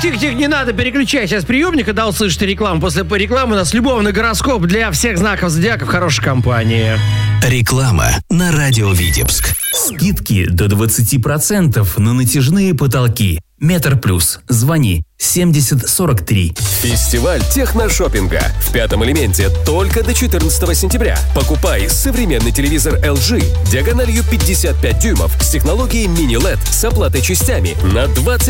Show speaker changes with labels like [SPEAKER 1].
[SPEAKER 1] Тихо, не надо, переключай сейчас приемник, когда услышите рекламу. После рекламы у нас любовный гороскоп для всех знаков зодиака в хорошей компании.
[SPEAKER 2] Реклама на радио Витебск.
[SPEAKER 3] Скидки до 20% на натяжные потолки. Метр Плюс. Звони 7043.
[SPEAKER 4] Фестиваль техношоппинга в «Пятом элементе» только до 14 сентября. Покупай современный телевизор LG диагональю 55 дюймов с технологией мини-LED с оплатой частями на 20